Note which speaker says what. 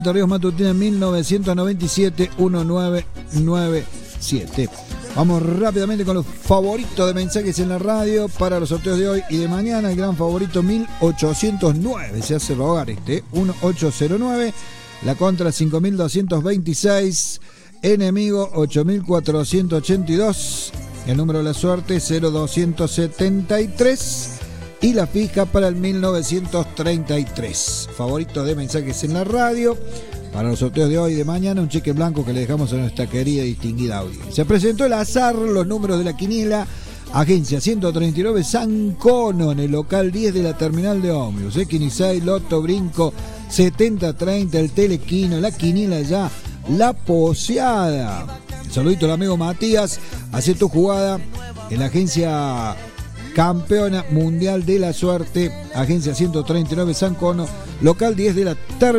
Speaker 1: Ríos Matutina 1997-1997. Vamos rápidamente con los favoritos de mensajes en la radio para los sorteos de hoy y de mañana. El gran favorito 1809, se hace rogar 1809. La contra 5226. Enemigo 8482. El número de la suerte 0273. Y la fija para el 1933. Favoritos de mensajes en la radio. Para los sorteos de hoy y de mañana, un cheque blanco que le dejamos a nuestra querida y distinguida audiencia. Se presentó el azar, los números de la quiniela. Agencia 139 San Cono, en el local 10 de la terminal de ómnibus. Quinizay, Loto, Brinco, 70-30, el Telequino, la quiniela ya, la poseada. Saludito al amigo Matías. Hace tu jugada en la agencia campeona mundial de la suerte, agencia 139 San Cono, local 10 de la terminal.